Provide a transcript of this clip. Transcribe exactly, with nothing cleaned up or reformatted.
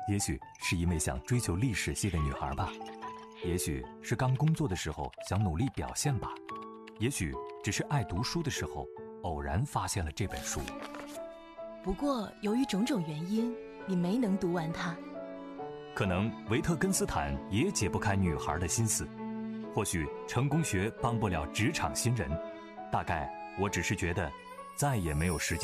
也许是因为想追求历史系的女孩吧，也许是刚工作的时候想努力表现吧，也许只是爱读书的时候偶然发现了这本书。 不过由于种种原因，你没能读完它。 可能维特根斯坦也解不开女孩的心思，或许成功学帮不了职场新人，大概我只是觉得再也没有时间